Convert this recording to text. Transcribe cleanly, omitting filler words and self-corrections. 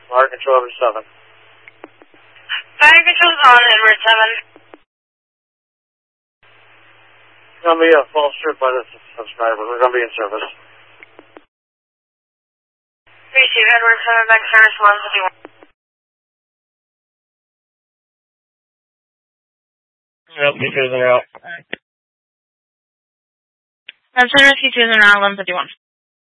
Fire control over 7. Fire control's on, Edward 7. It's going to be a false trip by this subscriber. We're going to be in service. Receive Edward 7, back service 151. Yep, features are out. I'm service features are now 151.